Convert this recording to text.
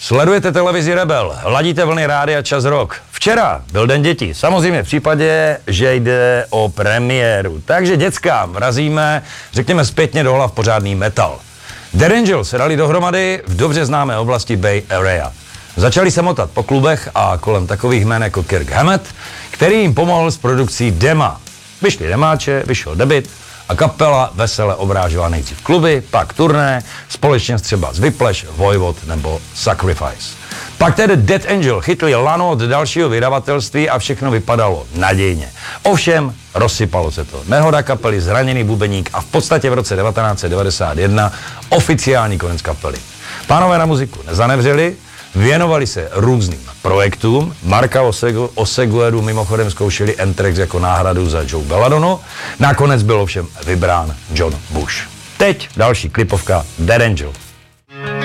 Sledujete televizi Rebel, ladíte vlny rádia Čas Rock. Včera byl Den dětí, samozřejmě v případě, že jde o premiéru. Takže dětskám vrazíme, řekněme zpětně do hlav pořádný metal. Dead Angel se dali dohromady v dobře známé oblasti Bay Area. Začali se motat po klubech a kolem takových jmen jako Kirk Hammett, který jim pomohl s produkcí dema. Vyšly demáče, vyšel debut a kapela vesele obrážela nejdřív kluby, pak turné, společně třeba z Whiplash, Voivod nebo Sacrifice. Pak tedy Dead Angel chytli lano od dalšího vydavatelství a všechno vypadalo nadějně. Ovšem, rozsypalo se to. Nehoda kapely, zraněný bubeník a v podstatě v roce 1991 oficiální konec kapely. Pánové na muziku nezanevřeli, věnovali se různým projektům. Marka Osegueru mimochodem zkoušeli Anthrax jako náhradu za Joe Belladonu. Nakonec byl ovšem vybrán John Bush. Teď další klipovka Dead Angel.